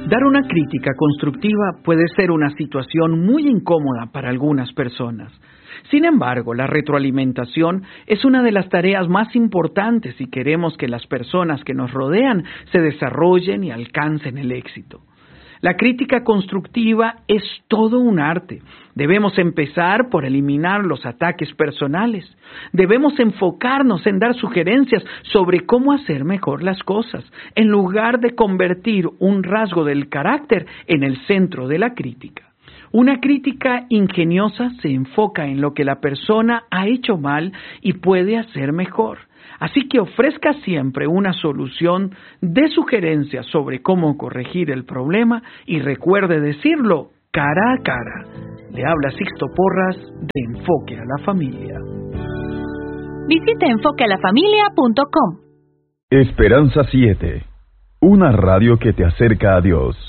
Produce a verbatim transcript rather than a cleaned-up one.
Dar una crítica constructiva puede ser una situación muy incómoda para algunas personas. Sin embargo, la retroalimentación es una de las tareas más importantes si queremos que las personas que nos rodean se desarrollen y alcancen el éxito. La crítica constructiva es todo un arte. Debemos empezar por eliminar los ataques personales. Debemos enfocarnos en dar sugerencias sobre cómo hacer mejor las cosas, en lugar de convertir un rasgo del carácter en el centro de la crítica. Una crítica ingeniosa se enfoca en lo que la persona ha hecho mal y puede hacer mejor. Así que ofrezca siempre una solución, dé sugerencias sobre cómo corregir el problema y recuerde decirlo cara a cara. Le habla Sixto Porras de Enfoque a la Familia. Visite enfoque a la familia punto com. Esperanza siete, una radio que te acerca a Dios.